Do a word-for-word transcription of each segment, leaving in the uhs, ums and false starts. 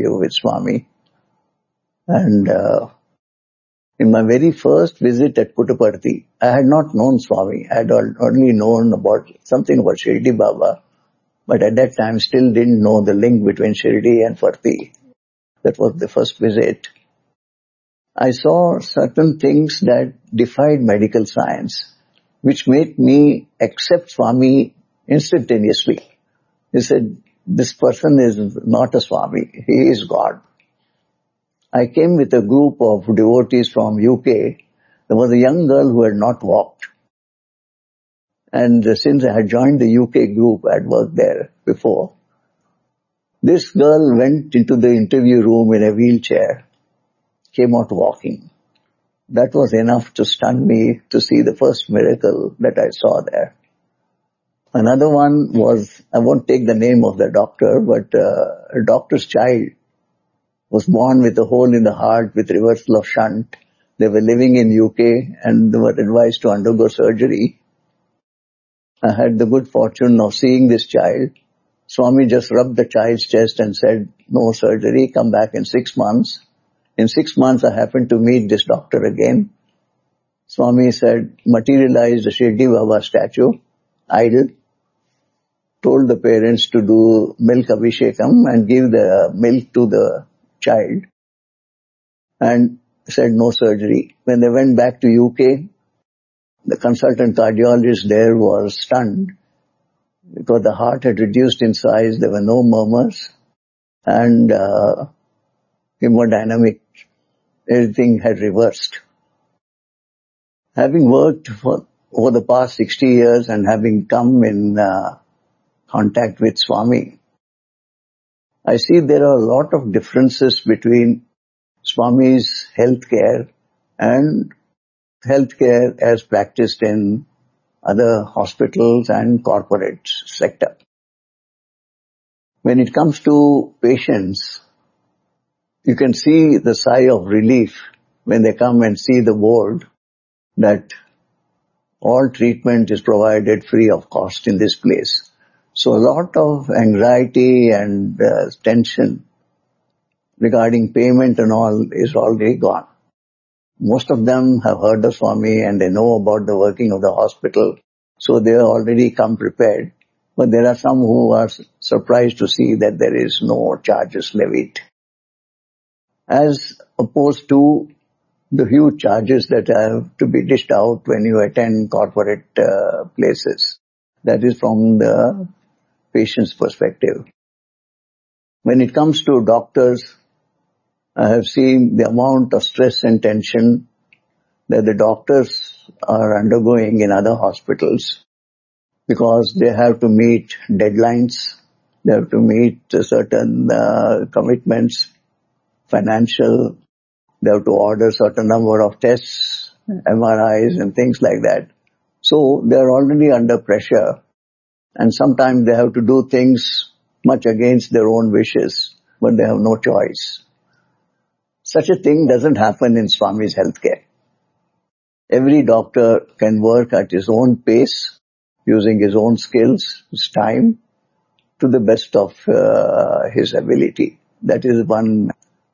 interview with Swami. And uh, in my very first visit at Puttaparthi, I had not known Swami. I had only known about something about Shirdi Baba, but at that time still didn't know the link between Shirdi and Farti. That was the first visit. I saw certain things that defied medical science, which made me accept Swami instantaneously. He said, this person is not a Swami, he is God. I came with a group of devotees from U K. There was a young girl who had not walked. And since I had joined the U K group, I had worked there before. This girl went into the interview room in a wheelchair, came out walking. That was enough to stun me to see the first miracle that I saw there. Another one was, I won't take the name of the doctor, but uh, a doctor's child was born with a hole in the heart with reversal of shunt. They were living in U K and they were advised to undergo surgery. I had the good fortune of seeing this child. Swami just rubbed the child's chest and said, no surgery, come back in six months. In six months, I happened to meet this doctor again. Swami said, materialize the Shirdi Baba statue, idol, told the parents to do milk abhishekam and give the milk to the child, and said no surgery. When they went back to U K, the consultant cardiologist there was stunned because the heart had reduced in size, there were no murmurs, and uh, hemodynamic, everything had reversed. Having worked for over the past sixty years and having come in uh, contact with Swami, I see there are a lot of differences between Swami's healthcare and healthcare as practiced in other hospitals and corporate sector. When it comes to patients, you can see the sigh of relief when they come and see the board that all treatment is provided free of cost in this place. So a lot of anxiety and uh, tension regarding payment and all is already gone. Most of them have heard of Swami and they know about the working of the hospital, so they are already come prepared. But there are some who are surprised to see that there is no charges levied, as opposed to the huge charges that have to be dished out when you attend corporate uh, places. That is from the patient's perspective. When it comes to doctors, I have seen the amount of stress and tension that the doctors are undergoing in other hospitals because they have to meet deadlines, they have to meet certain uh, commitments, financial, they have to order certain number of tests, M R Is and things like that. So they are already under pressure. And sometimes they have to do things much against their own wishes, but they have no choice. Such a thing doesn't happen in Swami's healthcare. Every doctor can work at his own pace, using his own skills, his time, to the best of uh, his ability. That is one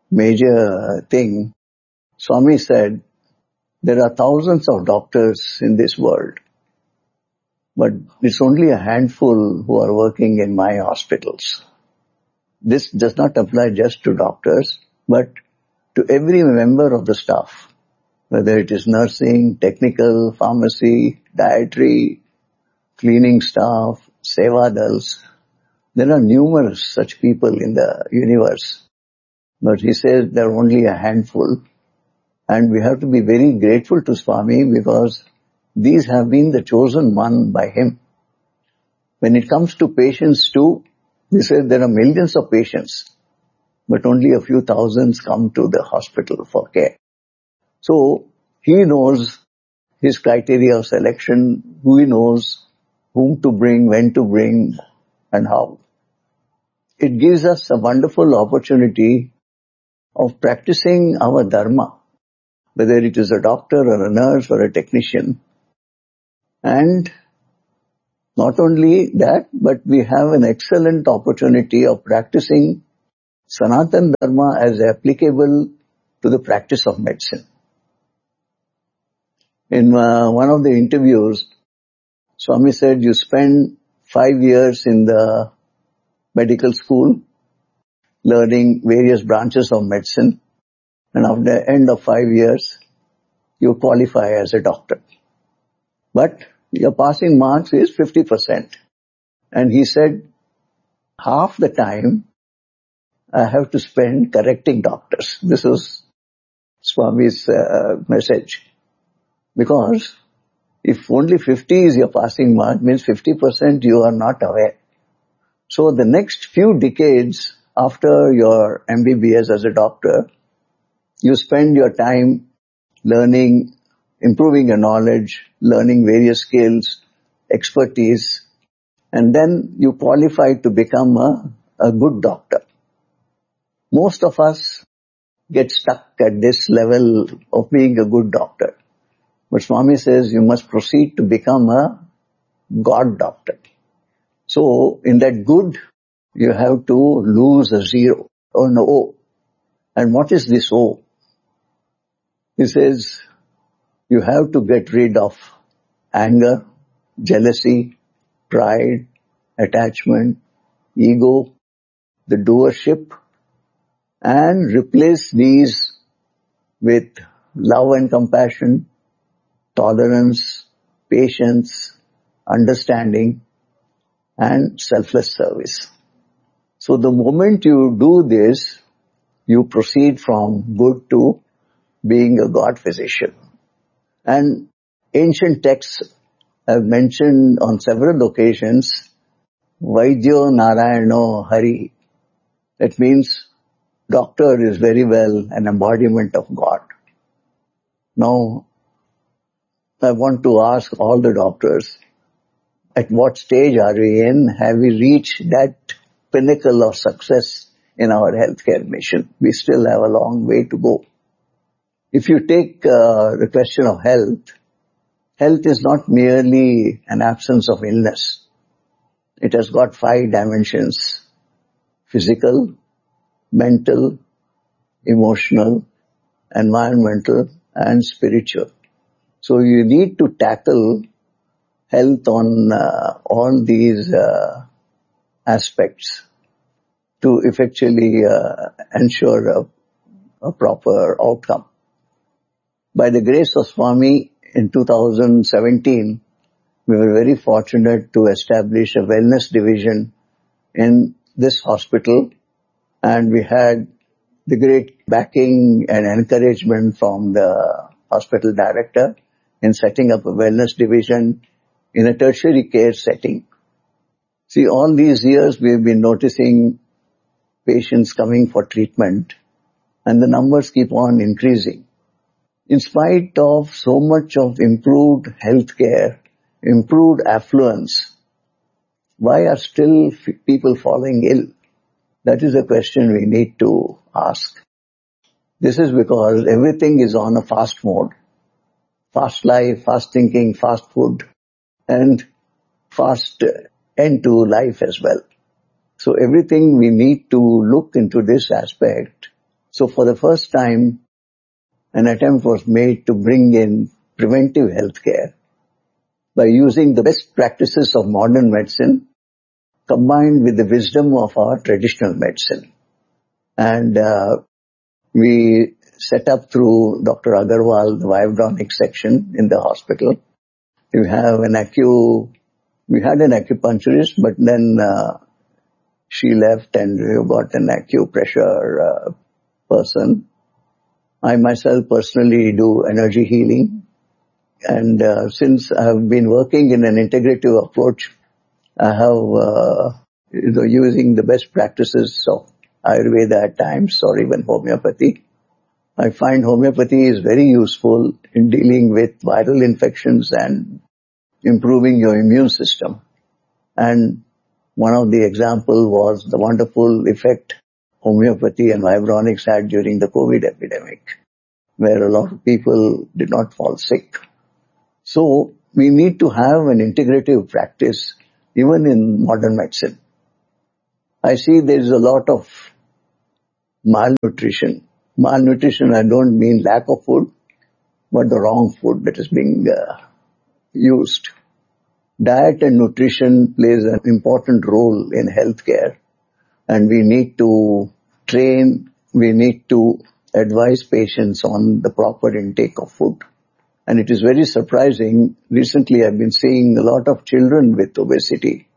major thing. Swami said, there are thousands of doctors in this world, but it's only a handful who are working in my hospitals. This does not apply just to doctors, but to every member of the staff, whether it is nursing, technical, pharmacy, dietary, cleaning staff, sevadals. There are numerous such people in the universe. But he says there are only a handful. And we have to be very grateful to Swami because these have been the chosen one by him. When it comes to patients too, he said there are millions of patients, but only a few thousands come to the hospital for care. So he knows his criteria of selection, who he knows whom to bring, when to bring, and how. It gives us a wonderful opportunity of practicing our dharma, whether it is a doctor or a nurse or a technician. And not only that, but we have an excellent opportunity of practicing Sanatana Dharma as applicable to the practice of medicine. In uh, one of the interviews, Swami said, you spend five years in the medical school learning various branches of medicine, and after the end of five years, you qualify as a doctor. But your passing marks is fifty percent. And he said, half the time I have to spend correcting doctors. This was Swami's uh, message. Because if only fifty is your passing mark, means fifty percent you are not aware. So the next few decades after your M B B S as a doctor, you spend your time learning, improving your knowledge, learning various skills, expertise, and then you qualify to become a, a good doctor. Most of us get stuck at this level of being a good doctor. But Swami says you must proceed to become a God doctor. So in that good, you have to lose a zero or an O. And what is this O? He says you have to get rid of anger, jealousy, pride, attachment, ego, the doership, and replace these with love and compassion, tolerance, patience, understanding, and selfless service. So the moment you do this, you proceed from good to being a God physician. And ancient texts have mentioned on several occasions, Vaidyo Narayano Hari. That means doctor is very well an embodiment of God. Now, I want to ask all the doctors, at what stage are we in? Have we reached that pinnacle of success in our healthcare mission? We still have a long way to go. If you take uh, the question of health, health is not merely an absence of illness. It has got five dimensions: physical, mental, emotional, environmental, and spiritual. So you need to tackle health on uh, all these uh, aspects to effectually uh, ensure a, a proper outcome. By the grace of Swami, in two thousand seventeen, we were very fortunate to establish a wellness division in this hospital, and we had the great backing and encouragement from the hospital director in setting up a wellness division in a tertiary care setting. See, all these years we've been noticing patients coming for treatment, and the numbers keep on increasing. In spite of so much of improved healthcare, improved affluence, why are still people falling ill? That is a question we need to ask. This is because everything is on a fast mode. Fast life, fast thinking, fast food, and fast end to life as well. So everything we need to look into this aspect. So for the first time, an attempt was made to bring in preventive healthcare by using the best practices of modern medicine combined with the wisdom of our traditional medicine. And uh, we set up through Doctor Agarwal, the Vibronic section in the hospital. We have an acu, we had an acupuncturist, but then uh, she left and we got an acupressure uh, person. I myself personally do energy healing. And uh, since I have been working in an integrative approach, I have, uh, you know, using the best practices of Ayurveda at times, or even homeopathy. I find homeopathy is very useful in dealing with viral infections and improving your immune system. And one of the examples was the wonderful effect homeopathy and Vibronics had during the COVID epidemic, where a lot of people did not fall sick. So we need to have an integrative practice even in modern medicine. I see there is a lot of malnutrition. Malnutrition, I don't mean lack of food, but the wrong food that is being uh, used. Diet and nutrition plays an important role in healthcare, and we need to train, we need to advise patients on the proper intake of food. And it is very surprising. Recently, I've been seeing a lot of children with obesity.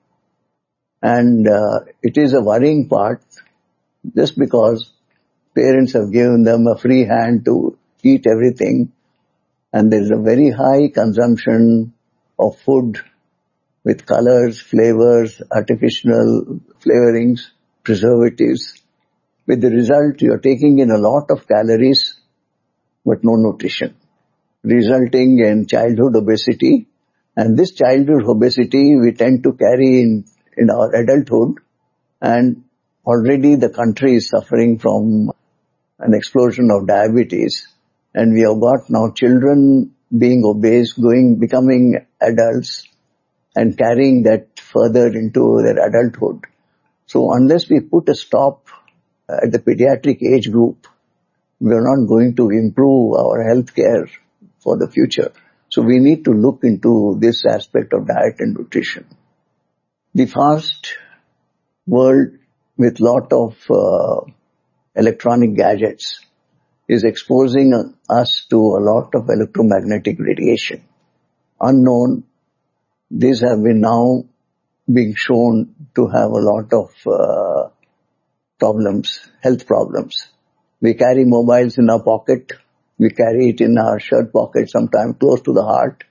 And uh, it is a worrying part just because parents have given them a free hand to eat everything. And there is a very high consumption of food with colors, flavors, artificial flavorings, preservatives. With the result, you're taking in a lot of calories, but no nutrition, resulting in childhood obesity. And this childhood obesity we tend to carry in, in our adulthood. And already the country is suffering from an explosion of diabetes. And we have got now children being obese, going, becoming adults, and carrying that further into their adulthood. So unless we put a stop at the pediatric age group, we are not going to improve our health care for the future. So we need to look into this aspect of diet and nutrition. The fast world with lot of uh, electronic gadgets is exposing us to a lot of electromagnetic radiation. Unknown, these have been now being shown to have a lot of uh, problems, health problems. We carry mobiles in our pocket. We carry it in our shirt pocket, sometimes close to the heart.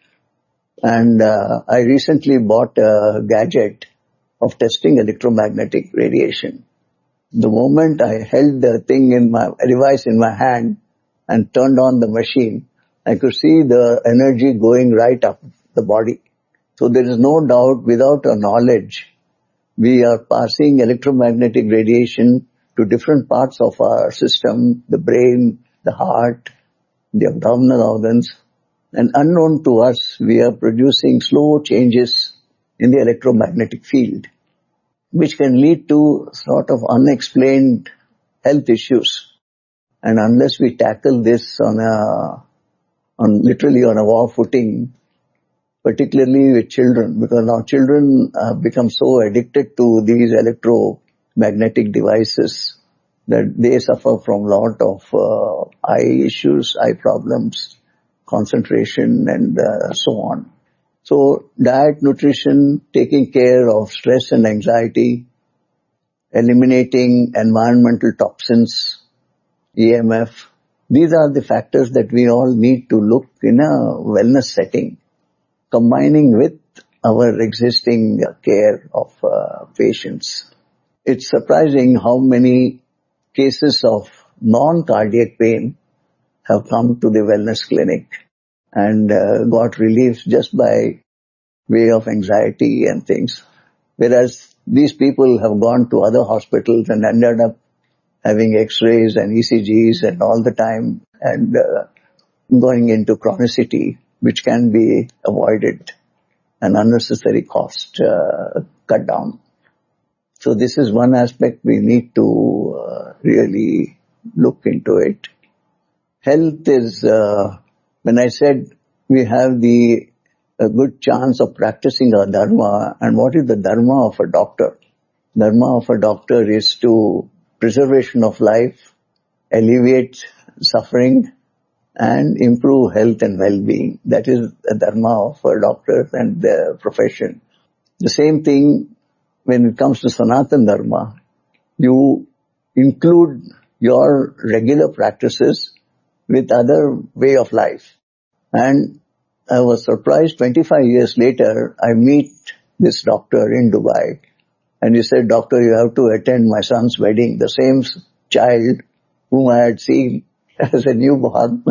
And uh, I recently bought a gadget of testing electromagnetic radiation. The moment I held the thing in my device in my hand and turned on the machine, I could see the energy going right up the body. So there is no doubt, without our knowledge, we are passing electromagnetic radiation to different parts of our system, the brain, the heart, the abdominal organs. And unknown to us, we are producing slow changes in the electromagnetic field, which can lead to sort of unexplained health issues. And unless we tackle this on a, on literally on a war footing, particularly with children, because now children have become so addicted to these electromagnetic devices that they suffer from a lot of uh, eye issues, eye problems, concentration, and uh, so on. So diet, nutrition, taking care of stress and anxiety, eliminating environmental toxins, E M F, these are the factors that we all need to look in a wellness setting, combining with our existing care of uh, patients. It's surprising how many cases of non-cardiac pain have come to the wellness clinic and uh, got relief just by way of anxiety and things. Whereas these people have gone to other hospitals and ended up having x-rays and E C Gs and all the time and uh, going into chronicity, which can be avoided, and unnecessary cost uh, cut down. So this is one aspect we need to uh, really look into it. Health is, uh, when I said we have the a good chance of practicing our dharma, and what is the dharma of a doctor? Dharma of a doctor is to preservation of life, alleviate suffering, and improve health and well-being. That is the dharma of a doctor and the profession. The same thing when it comes to Sanatana Dharma. You include your regular practices with other way of life. And I was surprised, twenty-five years later, I meet this doctor in Dubai. And he said, "Doctor, you have to attend my son's wedding." The same child whom I had seen as a newborn,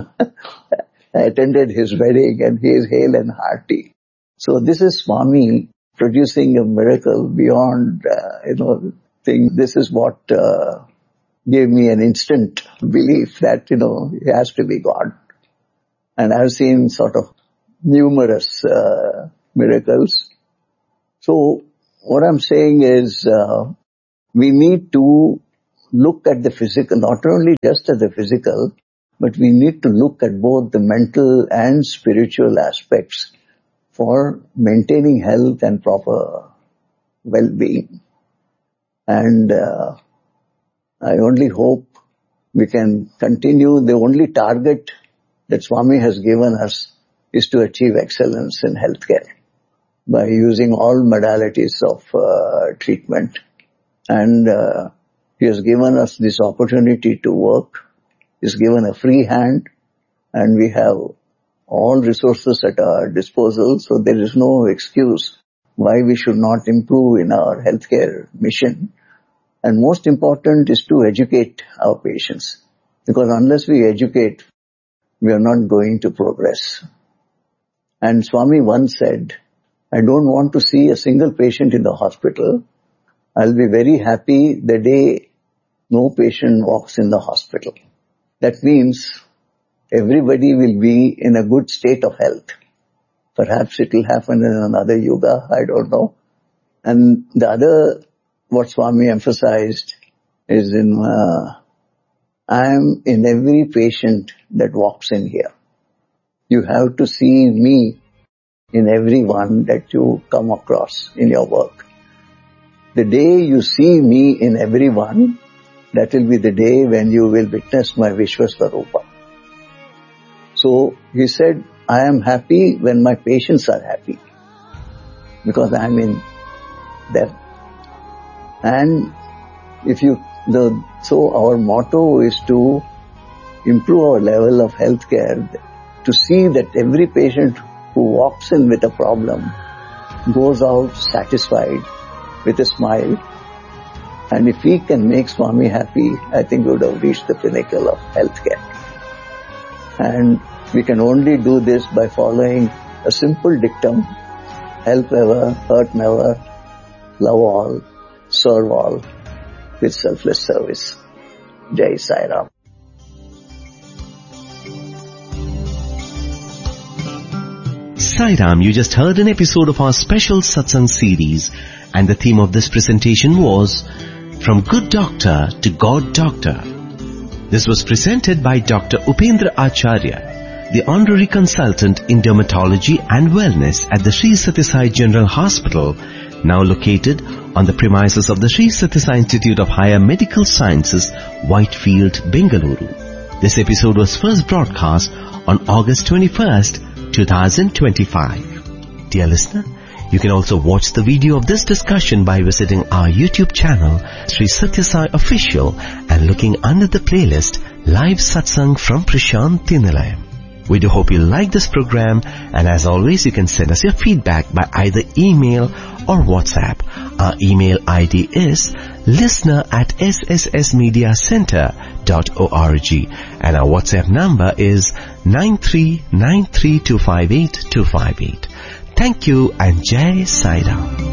I attended his wedding and he is hale and hearty. So this is Swami producing a miracle beyond, uh, you know, thing. This is what uh, gave me an instant belief that, you know, he has to be God. And I've seen sort of numerous uh, miracles. So what I'm saying is uh, we need to look at the physical, not only just at the physical, but we need to look at both the mental and spiritual aspects for maintaining health and proper well-being. And uh, I only hope we can continue. The only target that Swami has given us is to achieve excellence in healthcare by using all modalities of uh, treatment. And uh, he has given us this opportunity to work. He's given a free hand, and we have all resources at our disposal, so there is no excuse why we should not improve in our healthcare mission. And most important is to educate our patients, because unless we educate, we are not going to progress. And Swami once said, I don't want to see a single patient in the hospital. I'll be very happy the day no patient walks in the hospital. That means everybody will be in a good state of health. Perhaps it will happen in another yuga, I don't know. And the other, what Swami emphasized is in, uh, I am in every patient that walks in here. You have to see me in everyone that you come across in your work. The day you see me in everyone, that will be the day when you will witness my Vishwasvarupa. So he said, I am happy when my patients are happy, because I am in them. And if you, the, so our motto is to improve our level of healthcare, to see that every patient who walks in with a problem goes out satisfied with a smile. And if we can make Swami happy, I think we would have reached the pinnacle of healthcare. And we can only do this by following a simple dictum: help ever, hurt never, love all, serve all, with selfless service. Jai Sai Ram. Sai Ram, you just heard an episode of our special Satsang series, and the theme of this presentation was From Good Doctor to God Doctor. This was presented by Doctor Upendra Acharya, the Honorary Consultant in Dermatology and Wellness at the Sri Sathya Sai General Hospital, now located on the premises of the Sri Sathya Sai Institute of Higher Medical Sciences, Whitefield, Bengaluru. This episode was first broadcast on August twenty-first, twenty twenty-five. Dear listener, you can also watch the video of this discussion by visiting our YouTube channel, Sri Sathya Sai Official, and looking under the playlist Live Satsang from Prashanthi Nilayam. We do hope you like this program, and as always, you can send us your feedback by either email or WhatsApp. Our email I D is listener at s s s media center dot org, and our WhatsApp number is nine three nine three two five eight two five eight. Thank you, and Jai Sai Ram.